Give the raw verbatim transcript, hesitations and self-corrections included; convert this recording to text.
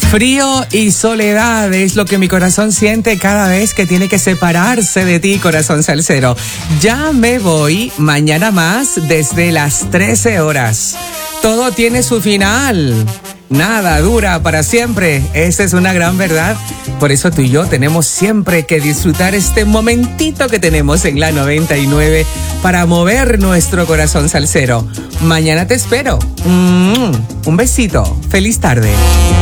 Frío y soledad es lo que mi corazón siente cada vez que tiene que separarse de ti, corazón salsero. Ya me voy, mañana más desde las trece horas. Todo tiene su final. Nada dura para siempre. Esa es una gran verdad. Por eso tú y yo tenemos siempre que disfrutar este momentito que tenemos en la noventa y nueve para mover nuestro corazón salsero. Mañana te espero. Mm, un besito. Feliz tarde.